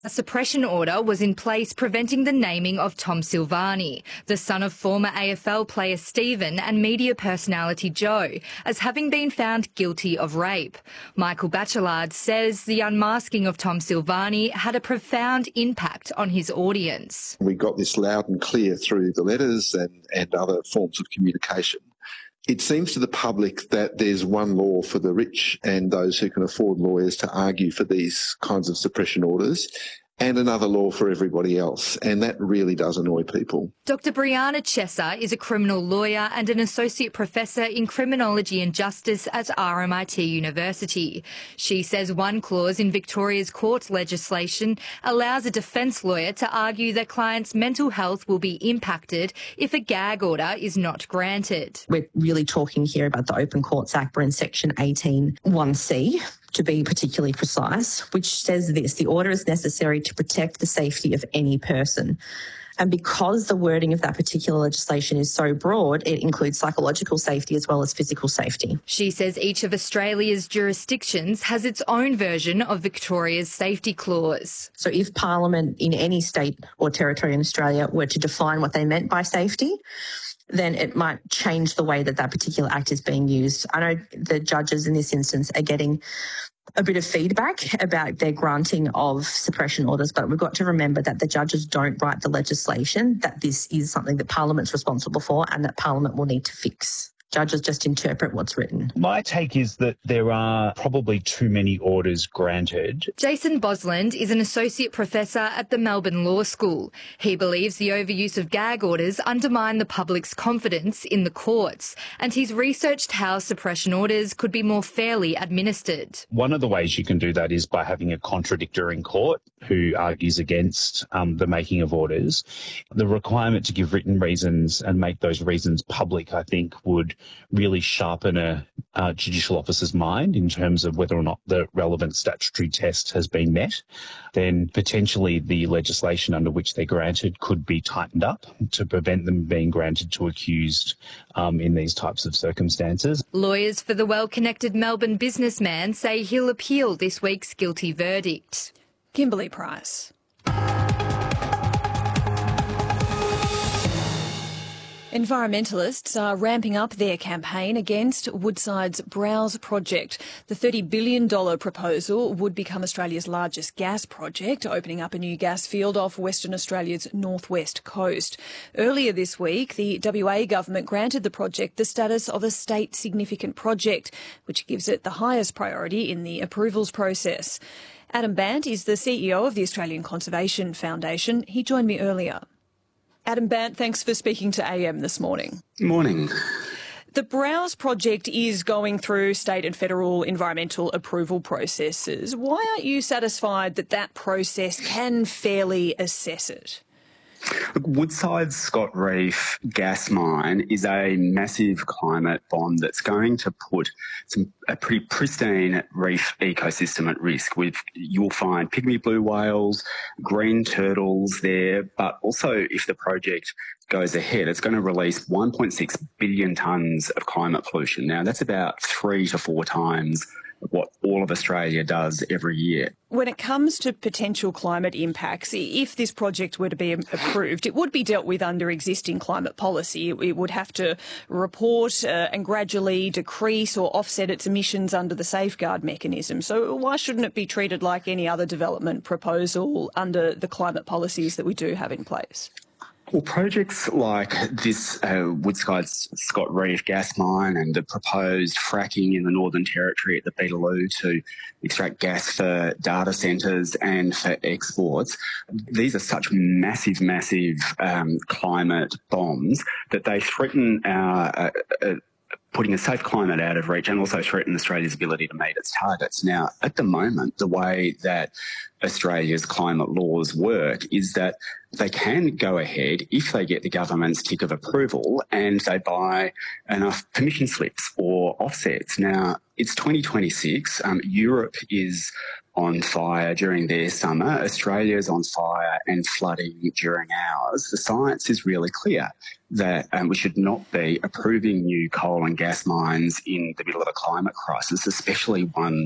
A suppression order was in place preventing the naming of Tom Silvani, the son of former AFL player Stephen and media personality Joe, as having been found guilty of rape. Michael Bachelard says the unmasking of Tom Silvani had a profound impact on his audience. We got this loud and clear through the letters and other forms of communication. It seems to the public that there's one law for the rich and those who can afford lawyers to argue for these kinds of suppression orders, and another law for everybody else, and that really does annoy people. Dr Brianna Chesser is a criminal lawyer and an associate professor in criminology and justice at RMIT University. She says one clause in Victoria's court legislation allows a defence lawyer to argue their client's mental health will be impacted if a gag order is not granted. We're really talking here about the Open Courts Act. We're in section 18(1)(c), to be particularly precise, which says this: the order is necessary to protect the safety of any person. And because the wording of that particular legislation is so broad, it includes psychological safety as well as physical safety. She says each of Australia's jurisdictions has its own version of Victoria's safety clause. So if Parliament in any state or territory in Australia were to define what they meant by safety, then it might change the way that that particular act is being used. I know the judges in this instance are getting a bit of feedback about their granting of suppression orders, but we've got to remember that the judges don't write the legislation, that this is something that Parliament's responsible for and that Parliament will need to fix. Judges just interpret what's written. My take is that there are probably too many orders granted. Jason Bosland is an associate professor at the Melbourne Law School. He believes the overuse of gag orders undermine the public's confidence in the courts, and he's researched how suppression orders could be more fairly administered. One of the ways you can do that is by having a contradictor in court who argues against the making of orders. The requirement to give written reasons and make those reasons public, I think, would really sharpen a judicial officer's mind in terms of whether or not the relevant statutory test has been met. Then potentially the legislation under which they're granted could be tightened up to prevent them being granted to accused in these types of circumstances. Lawyers for the well-connected Melbourne businessman say he'll appeal this week's guilty verdict. Kimberly Price. Environmentalists are ramping up their campaign against Woodside's Browse project. The $30 billion proposal would become Australia's largest gas project, opening up a new gas field off Western Australia's northwest coast. Earlier this week, the WA government granted the project the status of a state significant project, which gives it the highest priority in the approvals process. Adam Bant is the CEO of the Australian Conservation Foundation. He joined me earlier. Adam Bant, thanks for speaking to AM this morning. Morning. The Browse project is going through state and federal environmental approval processes. Why aren't you satisfied that that process can fairly assess it? Look, Woodside's Scott Reef gas mine is a massive climate bomb that's going to put a pretty pristine reef ecosystem at risk. You'll find pygmy blue whales, green turtles there, but also if the project goes ahead, it's going to release 1.6 billion tonnes of climate pollution. Now, that's about 3 to 4 times what all of Australia does every year. When it comes to potential climate impacts, if this project were to be approved, it would be dealt with under existing climate policy. It would have to report and gradually decrease or offset its emissions under the safeguard mechanism. So why shouldn't it be treated like any other development proposal under the climate policies that we do have in place? Well, projects like this Woodside's Scott Reef gas mine and the proposed fracking in the Northern Territory at the Beetaloo to extract gas for data centres and for exports, these are such massive climate bombs that they threaten our putting a safe climate out of reach and also threaten Australia's ability to meet its targets. Now, at the moment, the way that Australia's climate laws work is that they can go ahead if they get the government's tick of approval and they buy enough permission slips or offsets. Now, it's 2026. Europe is on fire during their summer. Australia's on fire and flooding during ours. The science is really clear. that we should not be approving new coal and gas mines in the middle of a climate crisis, especially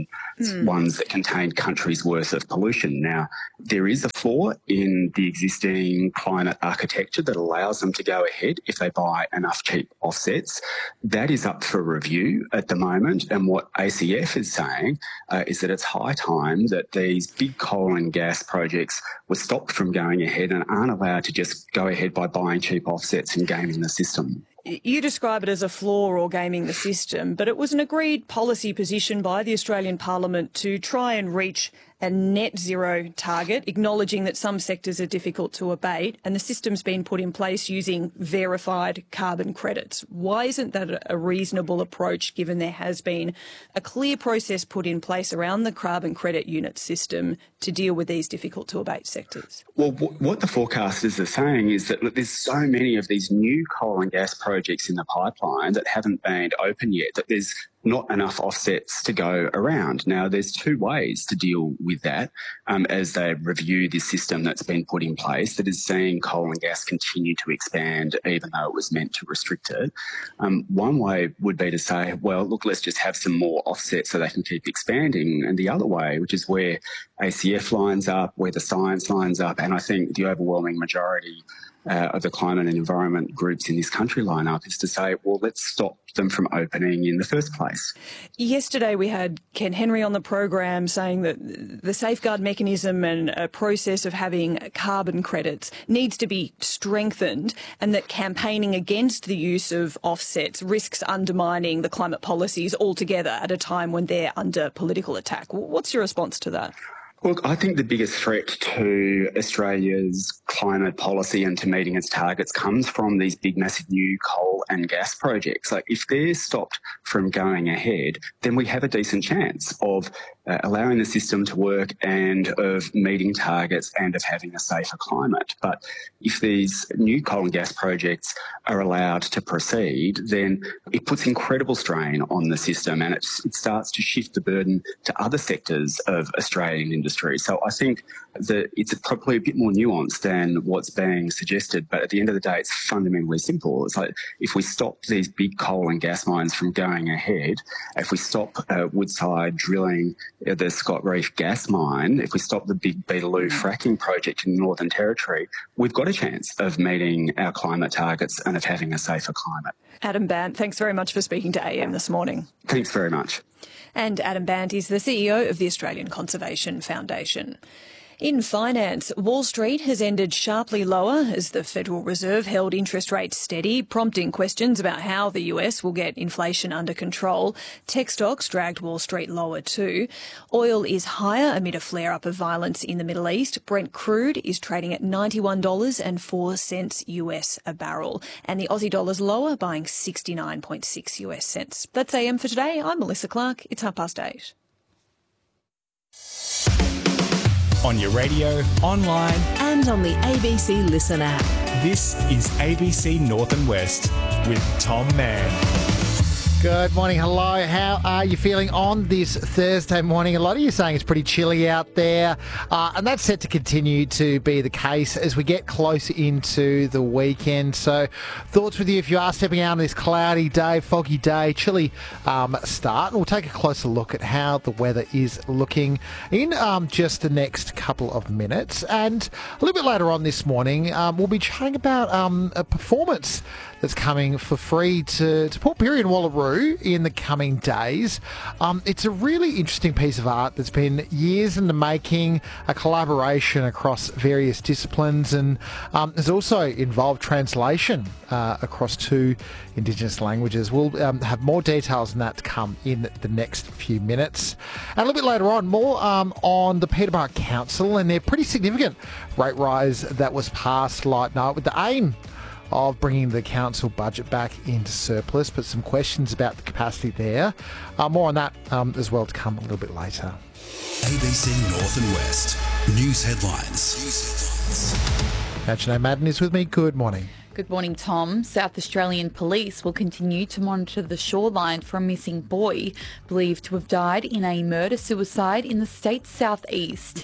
ones that contain countries' worth of pollution. Now, there is a flaw in the existing climate architecture that allows them to go ahead if they buy enough cheap offsets. That is up for review at the moment, and what ACF is saying is that it's high time that these big coal and gas projects were stopped from going ahead and aren't allowed to just go ahead by buying cheap offsets and gaming the system. You describe it as a flaw or gaming the system, but it was an agreed policy position by the Australian Parliament to try and reach a net zero target, acknowledging that some sectors are difficult to abate, and the system's been put in place using verified carbon credits. Why isn't that a reasonable approach, given there has been a clear process put in place around the carbon credit unit system to deal with these difficult to abate sectors? Well, what the forecasters are saying is that, look, there's so many of these new coal and gas projects in the pipeline that haven't been open yet, that there's not enough offsets to go around. Now, there's two ways to deal with that as they review this system that's been put in place that is seeing coal and gas continue to expand even though it was meant to restrict it. One way would be to say, well, look, let's just have some more offsets so they can keep expanding. And the other way, which is where ACF lines up, where the science lines up, and I think the overwhelming majority of the climate and environment groups in this country line up, is to say, well, let's stop them from opening in the first place. Yesterday we had Ken Henry on the program saying that the safeguard mechanism and a process of having carbon credits needs to be strengthened, and that campaigning against the use of offsets risks undermining the climate policies altogether at a time when they're under political attack. What's your response to that? Look, I think the biggest threat to Australia's climate policy and to meeting its targets comes from these big, massive new coal and gas projects. Like, if they're stopped from going ahead, then we have a decent chance of allowing the system to work and of meeting targets and of having a safer climate. But if these new coal and gas projects are allowed to proceed, then it puts incredible strain on the system, and it starts to shift the burden to other sectors of Australian industry. So I think that it's probably a bit more nuanced than what's being suggested, but at the end of the day, it's fundamentally simple. It's like, if we stop these big coal and gas mines from going ahead, if we stop Woodside drilling the Scott Reef gas mine, if we stop the big Beetaloo fracking project in the Northern Territory, we've got a chance of meeting our climate targets and of having a safer climate. Adam Bandt, thanks very much for speaking to AM this morning. Thanks very much. And Adam Bandt is the CEO of the Australian Conservation Foundation. In finance, Wall Street has ended sharply lower as the Federal Reserve held interest rates steady, prompting questions about how the US will get inflation under control. Tech stocks dragged Wall Street lower too. Oil is higher amid a flare-up of violence in the Middle East. Brent crude is trading at $91.04 US a barrel. And the Aussie dollar's lower, buying 69.6 US cents. That's AM for today. I'm Melissa Clark. It's 8:30. On your radio, online and on the ABC Listen app. This is ABC North and West with Tom Mann. Good morning. Hello. How are you feeling on this Thursday morning? A lot of you saying it's pretty chilly out there, and that's set to continue to be the case as we get closer into the weekend. So thoughts with you if you are stepping out on this cloudy day, foggy day, chilly start. And we'll take a closer look at how the weather is looking in just the next couple of minutes. And a little bit later on this morning, we'll be chatting about a performance that's coming for free to Port Pirie and Wallaroo in the coming days. It's a really interesting piece of art that's been years in the making, a collaboration across various disciplines, and has also involved translation across 2 Indigenous languages. We'll have more details on that to come in the next few minutes. And a little bit later on, more on the Peterborough Council and their pretty significant rate rise that was passed last night with the aim of bringing the council budget back into surplus, but some questions about the capacity there. More on that as well to come a little bit later. ABC North and West. News headlines. Now, Janae Madden is with me. Good morning. Good morning, Tom. South Australian police will continue to monitor the shoreline for a missing boy believed to have died in a murder-suicide in the state's southeast.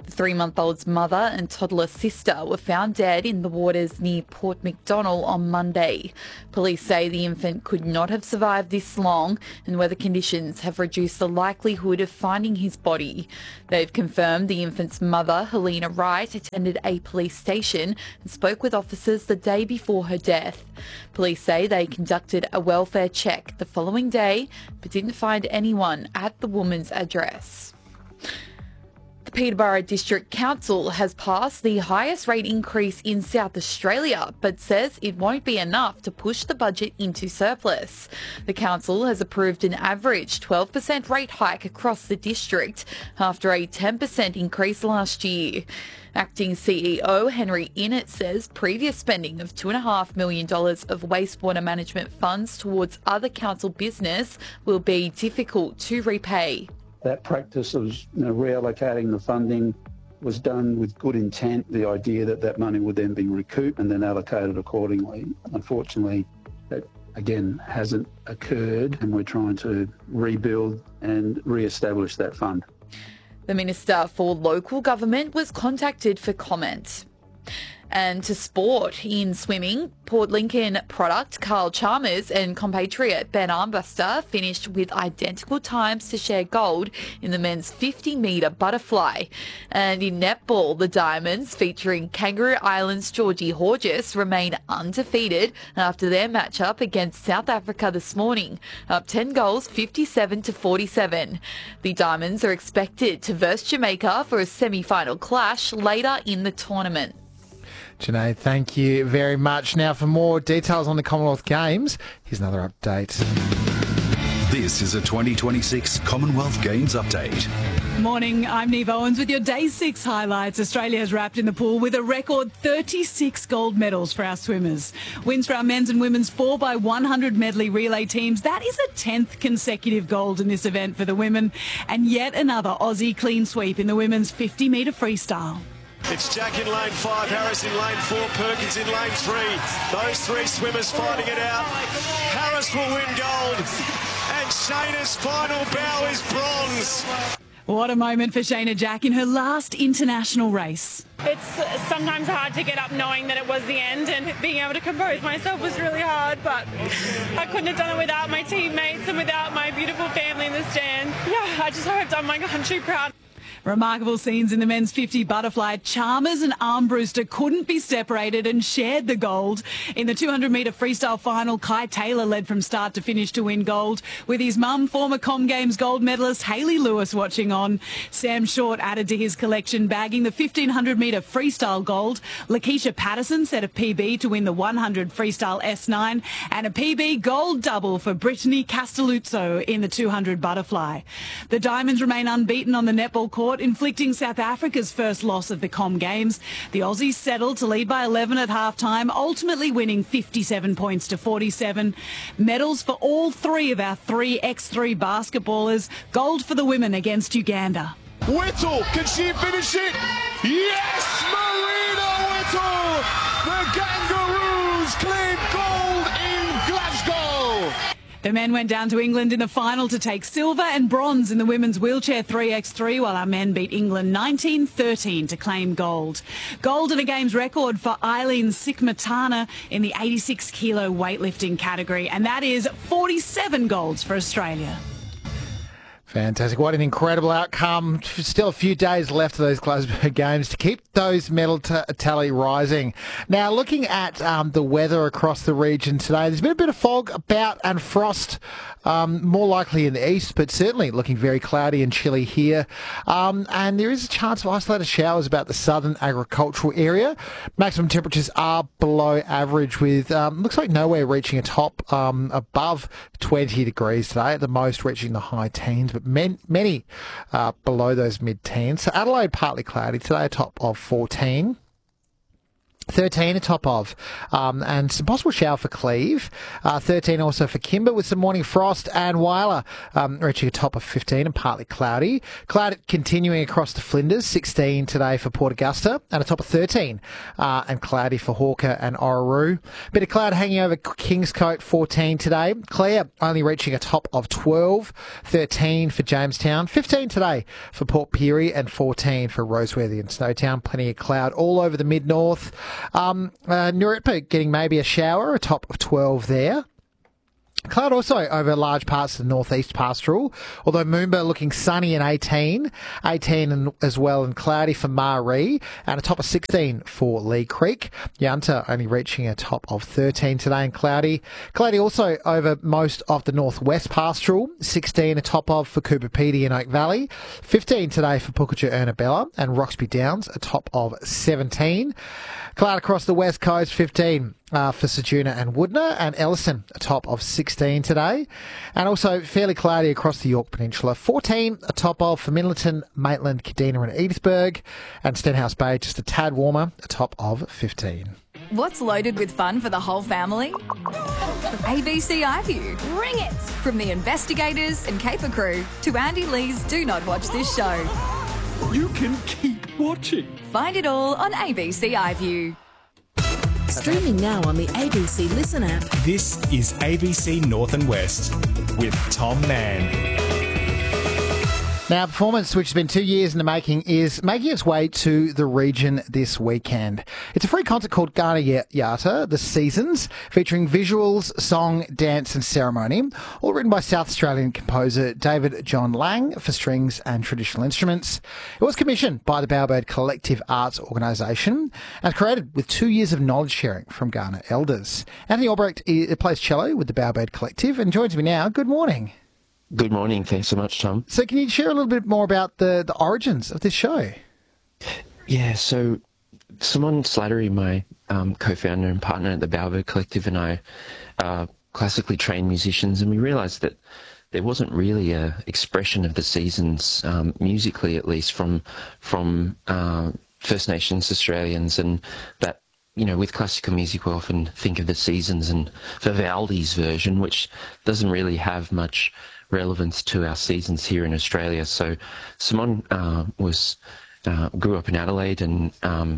The 3-month-old's mother and toddler sister were found dead in the waters near Port McDonnell on Monday. Police say the infant could not have survived this long, and weather conditions have reduced the likelihood of finding his body. They've confirmed the infant's mother, Helena Wright, attended a police station and spoke with officers the day before her death. Police say they conducted a welfare check the following day but didn't find anyone at the woman's address. The Peterborough District Council has passed the highest rate increase in South Australia, but says it won't be enough to push the budget into surplus. The council has approved an average 12% rate hike across the district after a 10% increase last year. Acting CEO Henry Innett says previous spending of $2.5 million of wastewater management funds towards other council business will be difficult to repay. That practice of reallocating the funding was done with good intent, the idea that that money would then be recouped and then allocated accordingly. Unfortunately, that again hasn't occurred, and we're trying to rebuild and re-establish that fund. The Minister for Local Government was contacted for comment. And to sport, in swimming, Port Lincoln product Carl Chalmers and compatriot Ben Armbruster finished with identical times to share gold in the men's 50-metre butterfly. And in netball, the Diamonds, featuring Kangaroo Island's Georgie Horgis, remain undefeated after their matchup against South Africa this morning, up 10 goals, 57-47. The Diamonds are expected to verse Jamaica for a semi-final clash later in the tournament. Janae, thank you very much. Now, for more details on the Commonwealth Games, here's another update. This is a 2026 Commonwealth Games update. Morning, I'm Neve Owens with your Day 6 highlights. Australia has wrapped in the pool with a record 36 gold medals for our swimmers. Wins for our men's and women's 4x100 medley relay teams. That is a 10th consecutive gold in this event for the women. And yet another Aussie clean sweep in the women's 50-metre freestyle. It's Jack in lane 5, Harris in lane 4, Perkins in lane 3. Those three swimmers fighting it out. Harris will win gold, and Shayna's final bow is bronze. What a moment for Shayna Jack in her last international race. It's sometimes hard to get up knowing that it was the end, and being able to compose myself was really hard, but I couldn't have done it without my teammates and without my beautiful family in the stand. Yeah, I just hope I've done my country proud. Remarkable scenes in the men's 50 butterfly. Chalmers and Armbruster couldn't be separated and shared the gold. In the 200-metre freestyle final, Kai Taylor led from start to finish to win gold, with his mum, former Com Games gold medalist Hayley Lewis, watching on. Sam Short added to his collection, bagging the 1,500-metre freestyle gold. Lakeisha Patterson set a PB to win the 100 freestyle S9, and a PB gold double for Brittany Castelluzzo in the 200 butterfly. The Diamonds remain unbeaten on the netball court, inflicting South Africa's first loss of the Com Games. The Aussies settled to lead by 11 at half-time, ultimately winning 57 points to 47. Medals for all three of our 3x3 basketballers. Gold for the women against Uganda. Whittle, can she finish it? Yes, Marina Whittle! The Kangaroos claim gold in Glasgow! The men went down to England in the final to take silver and bronze in the women's wheelchair 3x3, while our men beat England 19-13 to claim gold. Gold and a games record for Eileen Sikmatana in the 86-kilo weightlifting category, and that is 47 golds for Australia. Fantastic. What an incredible outcome. Still a few days left of those Glasgow Games to keep those medal tally rising. Now, looking at the weather across the region today, there's been a bit of fog about and frost, more likely in the east, but certainly looking very cloudy and chilly here. And there is a chance of isolated showers about the southern agricultural area. Maximum temperatures are below average, with looks like nowhere reaching a top above 20 degrees today, at the most reaching the high teens, but many below those mid-teens. So Adelaide partly cloudy today, a top of 14. 13 a top of, and some possible shower for Cleve. 13 also for Kimber with some morning frost, and Wyler reaching a top of 15 and partly cloudy. Cloud continuing across the Flinders, 16 today for Port Augusta, and a top of 13 and cloudy for Hawker and Orroroo. Bit of cloud hanging over Kingscote, 14 today. Clare only reaching a top of 12, 13 for Jamestown, 15 today for Port Pirie, and 14 for Roseworthy and Snowtown. Plenty of cloud all over the mid-north. Nurippa getting maybe a shower, a top of 12 there. Cloud also over large parts of the northeast pastoral, although Moomba looking sunny in 18 as well, and cloudy for Maree, and a top of 16 for Lee Creek. Yunta only reaching a top of 13 today and cloudy. Cloudy also over most of the northwest pastoral, 16 a top of for Cooper Pedy and Oak Valley, 15 today for Pukaja Ernabella, and Roxby Downs a top of 17. Cloud across the west coast, 15 for Ceduna and Woodner, and Ellison a top of 16 today. And also fairly cloudy across the York Peninsula, 14 a top of for Middleton, Maitland, Kadina and Edithburgh, and Stenhouse Bay just a tad warmer, a top of 15. What's loaded with fun for the whole family? ABC iView. Bring it! From the investigators and caper crew to Andy Lee's Do Not Watch This Show. You can keep watching. Find it all on ABC iView. Streaming now on the ABC Listen app. This is ABC North and West with Tom Mann. Now, a performance which has been 2 years in the making is making its way to the region this weekend. It's a free concert called Ghana Yata, The Seasons, featuring visuals, song, dance and ceremony, all written by South Australian composer David John Lang for strings and traditional instruments. It was commissioned by the Bowerbird Collective Arts Organisation and created with 2 years of knowledge sharing from Ghana elders. Anthony Albrecht plays cello with the Bowerbird Collective and joins me now. Good morning. Good morning. Thanks so much, Tom. So can you share a little bit more about the origins of this show? Yeah, so Simon Slattery, my co-founder and partner at the Bowerbird Collective, and I are classically trained musicians, and we realised that there wasn't really a expression of the seasons, musically at least, from First Nations Australians, and that, you know, with classical music we often think of the seasons and Vivaldi's version, which doesn't really have much relevance to our seasons here in Australia. So Simon grew up in Adelaide, and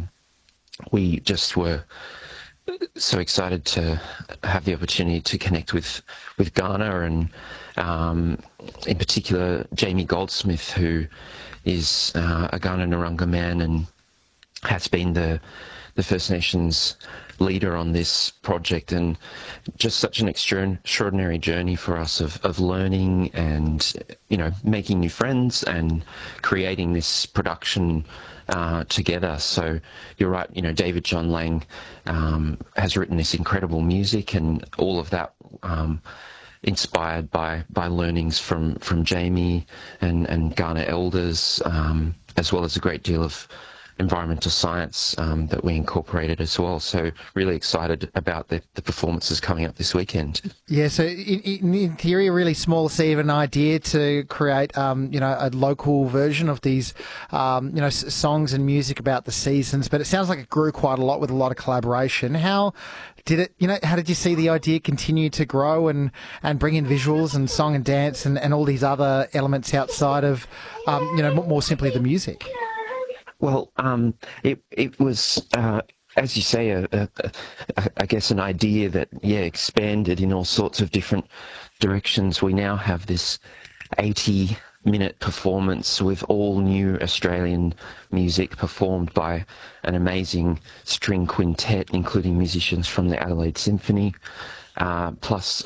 we just were so excited to have the opportunity to connect with Ghana, and in particular Jamie Goldsmith, who is a Ghana Narungga man and has been the First Nations leader on this project, and just such an extraordinary journey for us of learning and, you know, making new friends and creating this production together. So you're right, you know, David John Lang has written this incredible music, and all of that inspired by learnings from Jamie and Ghana elders, as well as a great deal of environmental science that we incorporated as well. So really excited about the performances coming up this weekend. Yeah, so in theory, a really small seed of an idea to create, a local version of these, songs and music about the seasons. But it sounds like it grew quite a lot with a lot of collaboration. How did you see the idea continue to grow and bring in visuals and song and dance and all these other elements outside of, more simply the music? Well, it was, as you say, I guess an idea that, expanded in all sorts of different directions. We now have this 80-minute performance with all new Australian music performed by an amazing string quintet, including musicians from the Adelaide Symphony, plus,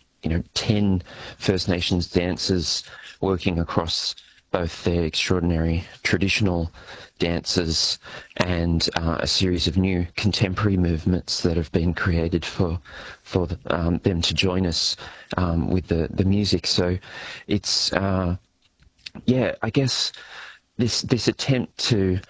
10 First Nations dancers working across both their extraordinary traditional dances and a series of new contemporary movements that have been created for them to join us with the music. So it's, I guess this attempt to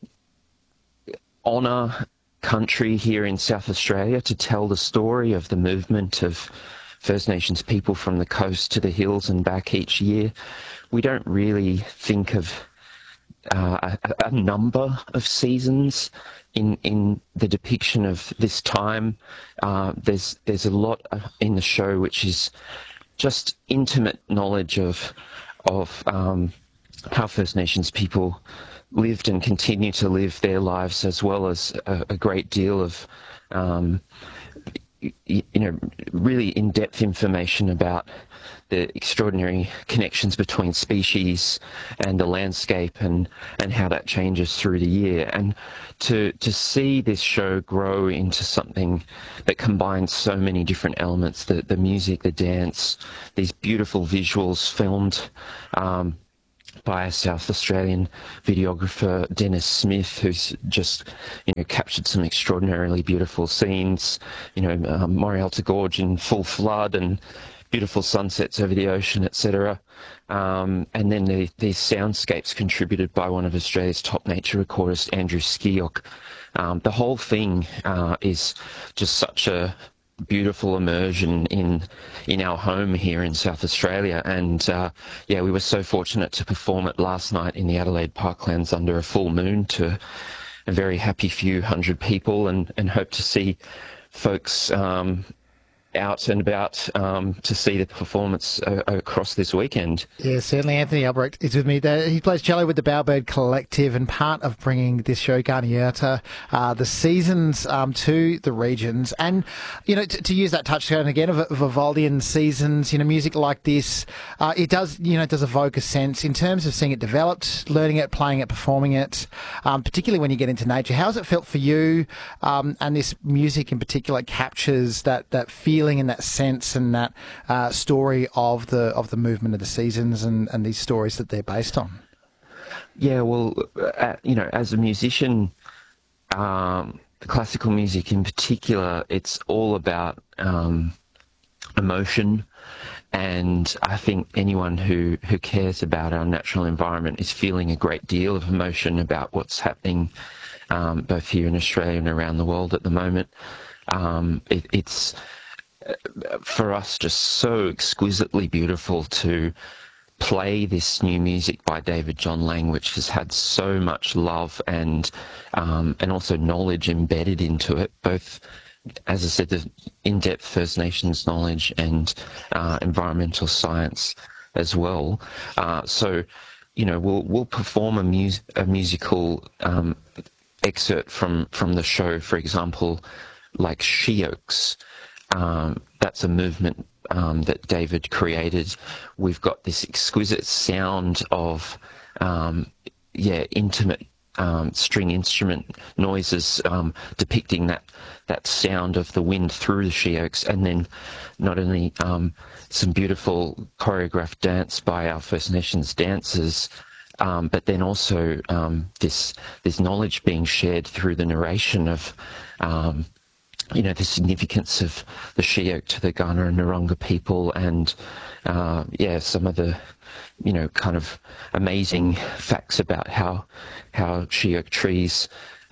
honour country here in South Australia, to tell the story of the movement of First Nations people from the coast to the hills and back each year. We don't really think of a number of seasons in the depiction of this time. There's a lot in the show which is just intimate knowledge of how First Nations people lived and continue to live their lives, as well as a great deal of really in-depth information about the extraordinary connections between species and the landscape and how that changes through the year. And to see this show grow into something that combines so many different elements, the music, the dance, these beautiful visuals filmed by a South Australian videographer, Dennis Smith, who's just, captured some extraordinarily beautiful scenes, Morialta Gorge in full flood and beautiful sunsets over the ocean, etc. And then these soundscapes contributed by one of Australia's top nature recordists, Andrew Skiok. The whole thing is just such a beautiful immersion in our home here in South Australia, and we were so fortunate to perform it last night in the Adelaide Parklands under a full moon to a very happy few hundred people, and hope to see folks out and about to see the performance across this weekend. Yeah, certainly. Anthony Albrecht is with me there. He plays cello with the Bowerbird Collective, and part of bringing this show, Garniata, the seasons to the regions. And, to use that touchstone again of Vivaldian seasons, music like this, it does evoke a sense in terms of seeing it developed, learning it, playing it, performing it, particularly when you get into nature. How has it felt for you? And this music in particular captures that feeling and that sense and that story of the movement of the seasons and these stories that they're based on. Yeah, well, as a musician, classical music in particular, it's all about emotion, and I think anyone who cares about our natural environment is feeling a great deal of emotion about what's happening both here in Australia and around the world at the moment. It's for us just so exquisitely beautiful to play this new music by David John Lang, which has had so much love and also knowledge embedded into it, both, as I said, the in-depth First Nations knowledge and environmental science as well. So we'll perform a musical excerpt from the show, for example, like She Oaks. That's a movement that David created. We've got this exquisite sound of, intimate string instrument noises depicting that sound of the wind through the She Oaks, and then not only some beautiful choreographed dance by our First Nations dancers, but then also this knowledge being shared through the narration of the significance of the She Oak to the Kaurna and Noronga people, and some of the kind of amazing facts about how She Oak trees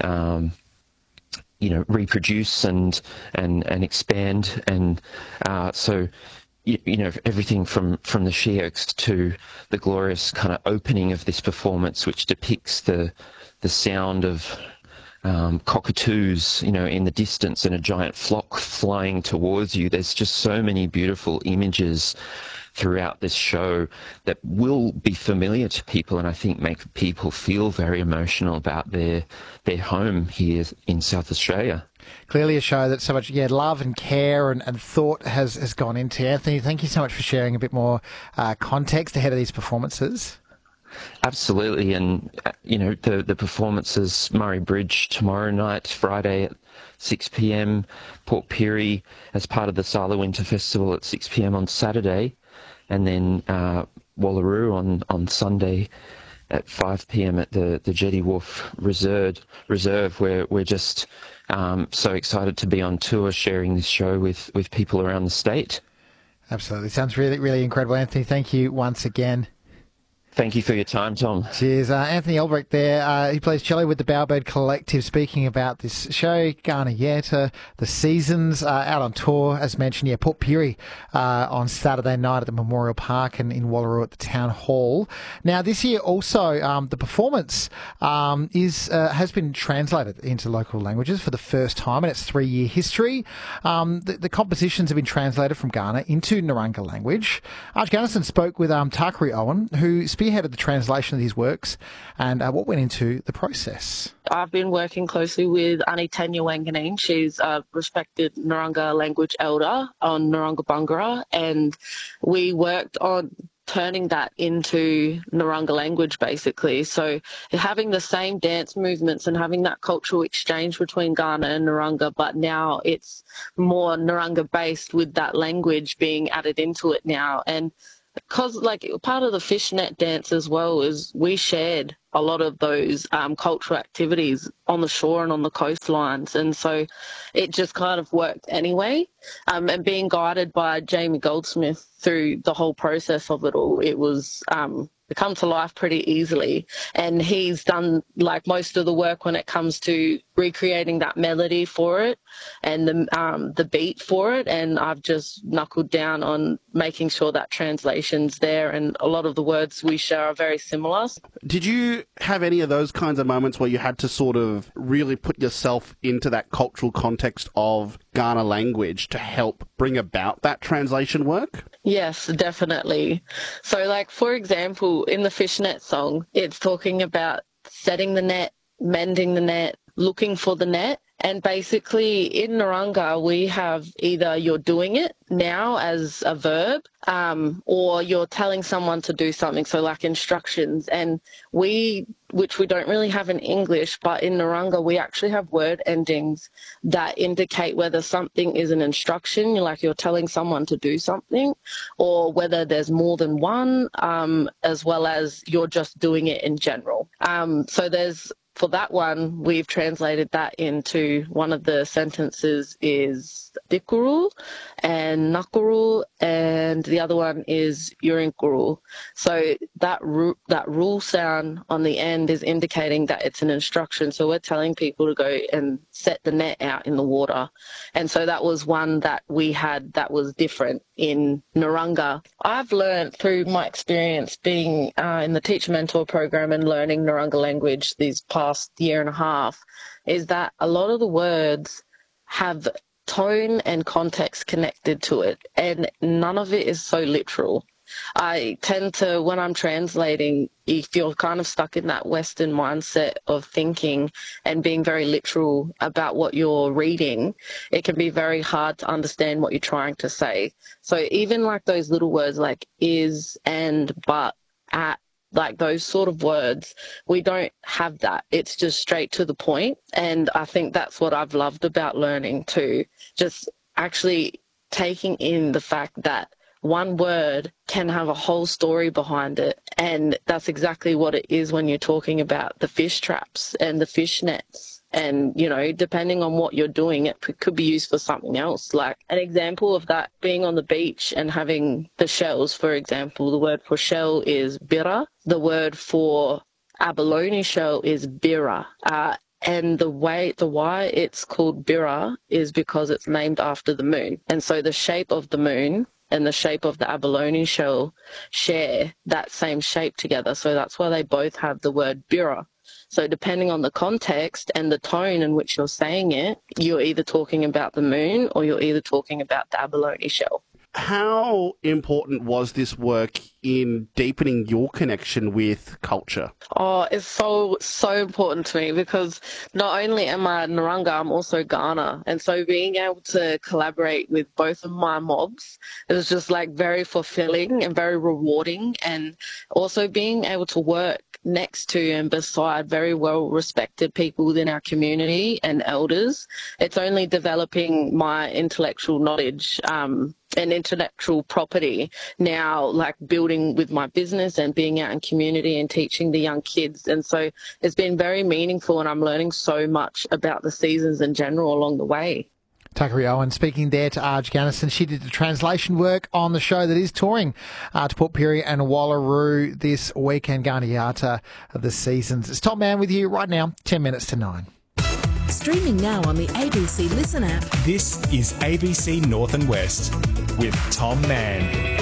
reproduce and expand, and so everything from the She Oaks to the glorious kind of opening of this performance, which depicts the sound of cockatoos, in the distance, and a giant flock flying towards you. There's just so many beautiful images throughout this show that will be familiar to people, and I think make people feel very emotional about their home here in South Australia. Clearly a show that so much love and care and thought has gone into. Anthony, thank you so much for sharing a bit more context ahead of these performances. Absolutely, and the performances, Murray Bridge tomorrow night, Friday at 6 p.m, Port Pirie as part of the Sala Winter Festival at 6 p.m. on Saturday, and then Wallaroo on Sunday at 5 p.m. at the Jetty Wharf Reserve, where we're just so excited to be on tour sharing this show with people around the state. Absolutely, sounds really, really incredible, Anthony. Thank you once again. Thank you for your time, Tom. Cheers. Anthony Albrecht there. He plays cello with the Bowerbird Collective, speaking about this show, Ghana Yeta, the Seasons, out on tour, as mentioned. Yeah, Port Pirie on Saturday night at the Memorial Park and in Wallaroo at the Town Hall. Now, this year also, the performance has been translated into local languages for the first time in its 3-year history. The compositions have been translated from Ghana into Narungga language. Arch Gunnison spoke with Takari Owen, who spearheaded the translation of these works and what went into the process. I've been working closely with Annie Tanya Wanganeen. She's a respected Narungga language elder on Narungga Bungara, and we worked on turning that into Narungga language, basically. So having the same dance movements and having that cultural exchange between Ghana and Narungga, but now it's more Narungga based with that language being added into it now. And because part of the fishnet dance as well is we shared a lot of those cultural activities on the shore and on the coastlines, and so it just kind of worked anyway. And being guided by Jamie Goldsmith through the whole process of it all, it was it come to life pretty easily. And he's done most of the work when it comes to recreating that melody for it and the beat for it. And I've just knuckled down on making sure that translation's there, and a lot of the words we share are very similar. Did you have any of those kinds of moments where you had to sort of really put yourself into that cultural context of Ghana language to help bring about that translation work? Yes, definitely. So, for example, in the fishnet song, it's talking about setting the net, mending the net, looking for the net. And basically in Narungga, we have either you're doing it now as a verb, or you're telling someone to do something, so like instructions. And which we don't really have in English, but in Narungga, we actually have word endings that indicate whether something is an instruction, you're telling someone to do something, or whether there's more than one, as well as you're just doing it in general. For that one, we've translated that into one of the sentences is dikuru and nakuru, and the other one is urinkuru. So that rule sound on the end is indicating that it's an instruction. So we're telling people to go and set the net out in the water. And so that was one that we had that was different in Narungga. I've learned through my experience being in the Teacher Mentor program and learning Narungga language these past year and a half, is that a lot of the words have tone and context connected to it, and none of it is so literal. I tend to, when I'm translating, if you're kind of stuck in that Western mindset of thinking and being very literal about what you're reading, it can be very hard to understand what you're trying to say. So even those little words like is, and, but, at, those sort of words, we don't have that. It's just straight to the point. And I think that's what I've loved about learning too, just actually taking in the fact that one word can have a whole story behind it. And that's exactly what it is when you're talking about the fish traps and the fish nets. And, depending on what you're doing, it could be used for something else. Like an example of that being on the beach and having the shells, for example, the word for shell is bira. The word for abalone shell is bira. And the why it's called bira is because it's named after the moon. And so the shape of the moon and the shape of the abalone shell share that same shape together. So that's why they both have the word bira. So depending on the context and the tone in which you're saying it, you're either talking about the moon or you're either talking about the abalone shell. How important was this work in deepening your connection with culture? Oh, it's so important to me, because not only am I Narungga, I'm also Ghana. And so being able to collaborate with both of my mobs, it was just very fulfilling and very rewarding. And also being able to work next to and beside very well respected people within our community and elders, it's only developing my intellectual knowledge and intellectual property now, building with my business and being out in community and teaching the young kids. And so it's been very meaningful, and I'm learning so much about the seasons in general along the way. Takari Owen speaking there to Arj Gannison. She did the translation work on the show that is touring to Port Pirie and Wallaroo this weekend, Garniata of the seasons. It's Tom Mann with you right now, 10 minutes to 9. Streaming now on the ABC Listen app. This is ABC North and West with Tom Mann.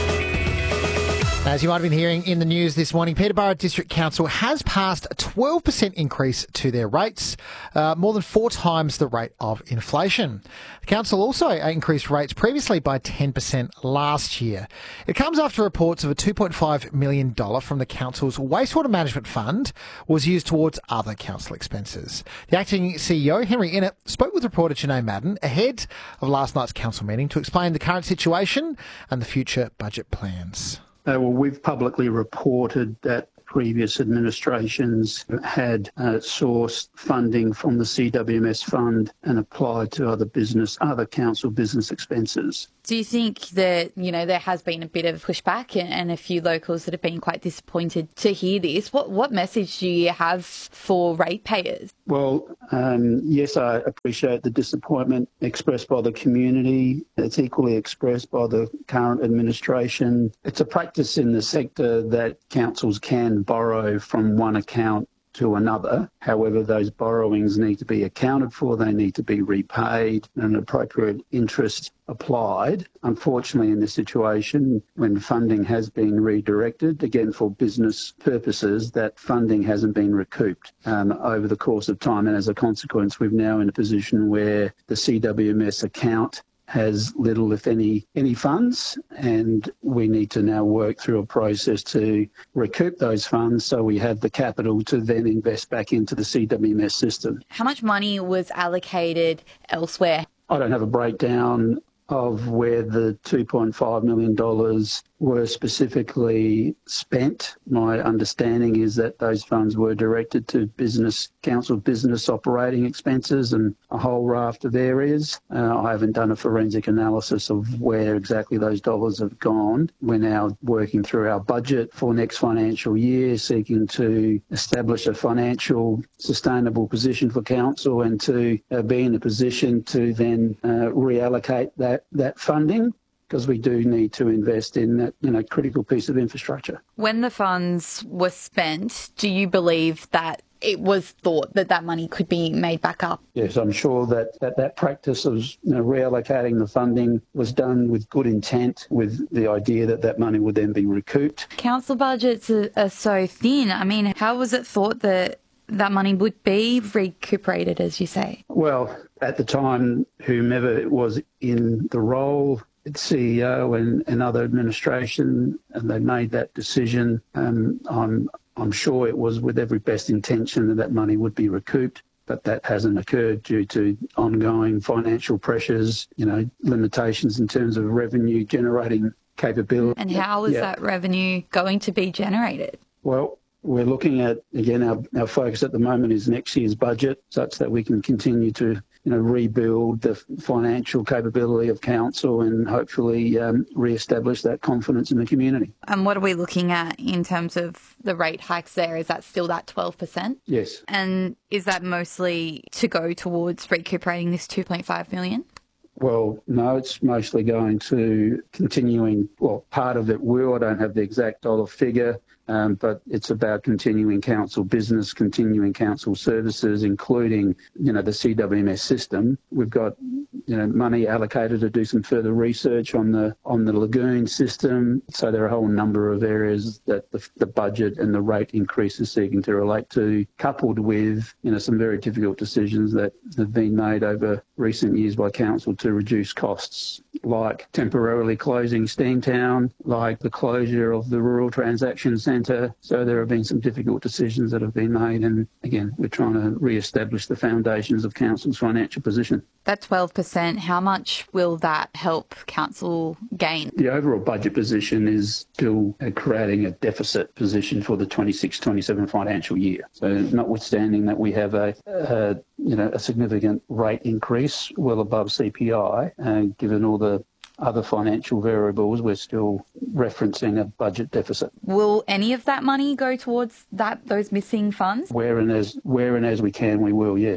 As you might have been hearing in the news this morning, Peterborough District Council has passed a 12% increase to their rates, more than 4 times the rate of inflation. The council also increased rates previously by 10% last year. It comes after reports of a $2.5 million from the council's wastewater management fund was used towards other council expenses. The acting CEO, Henry Innett, spoke with reporter Janae Madden ahead of last night's council meeting to explain the current situation and the future budget plans. Well, we've publicly reported that previous administrations had sourced funding from the CWMS fund and applied to other council business expenses. Do you think that, there has been a bit of pushback and a few locals that have been quite disappointed to hear this? What message do you have for ratepayers? Well, yes, I appreciate the disappointment expressed by the community. It's equally expressed by the current administration. It's a practice in the sector that councils can borrow from one account to another. However, those borrowings need to be accounted for, they need to be repaid, and an appropriate interest applied. Unfortunately, in this situation, when funding has been redirected, again for business purposes, that funding hasn't been recouped over the course of time. And as a consequence, we're now in a position where the CWMS account has little, if any funds, and we need to now work through a process to recoup those funds so we have the capital to then invest back into the CWMS system. How much money was allocated elsewhere? I don't have a breakdown of where the $2.5 million were specifically spent. My understanding is that those funds were directed to council business operating expenses and a whole raft of areas. I haven't done a forensic analysis of where exactly those dollars have gone. We're now working through our budget for next financial year, seeking to establish a financial sustainable position for council and to be in a position to then reallocate that funding, because we do need to invest in that critical piece of infrastructure. When the funds were spent, do you believe that it was thought that money could be made back up? Yes, I'm sure that practice of reallocating the funding was done with good intent, with the idea that money would then be recouped. Council budgets are so thin. I mean, how was it thought that money would be recuperated, as you say? Well, at the time, whomever was in the role, CEO and other administration, and they made that decision. I'm sure it was with every best intention that money would be recouped, but that hasn't occurred due to ongoing financial pressures, limitations in terms of revenue generating capability. And how is that revenue going to be generated? Well, we're looking at, again, our focus at the moment is next year's budget, such that we can continue to rebuild the financial capability of council and hopefully re-establish that confidence in the community. And what are we looking at in terms of the rate hikes there? Is that still that 12%? Yes. And is that mostly to go towards recuperating this $2.5 million? Well, no, it's mostly going to continuing, part of it will, I don't have the exact dollar figure, but it's about continuing council business, continuing council services, including, the CWMS system. We've got, money allocated to do some further research on the lagoon system. So there are a whole number of areas that the budget and the rate increase is seeking to relate to, coupled with, some very difficult decisions that have been made over recent years by council to reduce costs, like temporarily closing Steamtown, like the closure of the Rural Transaction Centre. So there have been some difficult decisions that have been made, and again, we're trying to re-establish the foundations of council's financial position. That 12%, how much will that help council gain? The overall budget position is still creating a deficit position for the 26-27 financial year. So notwithstanding that we have a significant rate increase well above CPI, given all the other financial variables, we're still referencing a budget deficit. Will any of that money go towards those missing funds? Where and as we can, we will, yes.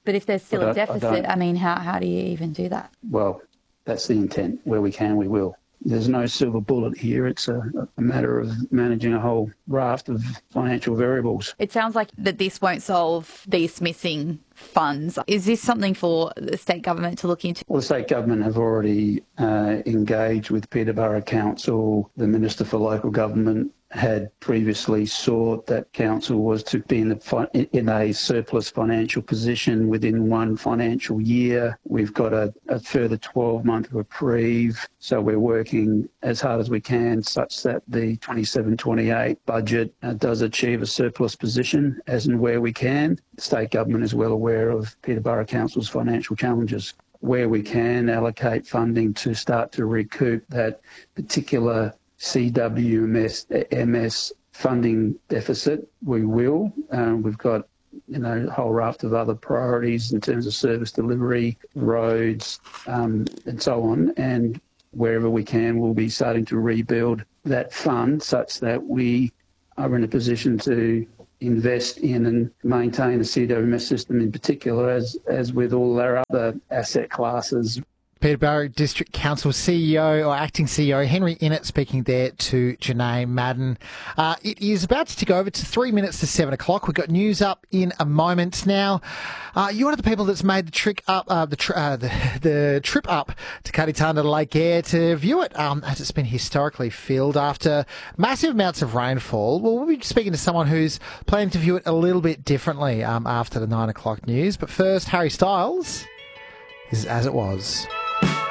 But if there's still a deficit, I mean, how do you even do that? Well, that's the intent. Where we can, we will. There's no silver bullet here. It's a matter of managing a whole raft of financial variables. It sounds like that this won't solve these missing funds. Is this something for the state government to look into? Well, the state government have already engaged with Peterborough Council. The Minister for Local Government had previously sought that council was to be in a surplus financial position within one financial year. We've got a further 12-month reprieve, so we're working as hard as we can such that the 27-28 budget does achieve a surplus position as and where we can. The state government is well aware of Peterborough Council's financial challenges. Where we can allocate funding to start to recoup that particular CWMS funding deficit, we will. We've got a whole raft of other priorities in terms of service delivery, roads, and so on. And wherever we can, we'll be starting to rebuild that fund such that we are in a position to invest in and maintain the CWMS system in particular, as with all our other asset classes. Peterborough District Council CEO or Acting CEO Henry Innett speaking there to Janae Madden. It is about to tick over to 3 minutes to 7 o'clock. We've got news up in a moment now. You're one of the people that's made the trip up to Kaditanda Lake Eyre to view it, as it's been historically filled after massive amounts of rainfall. Well, we'll be speaking to someone who's planning to view it a little bit differently after the 9 o'clock news. But first, Harry Styles. This is As It Was.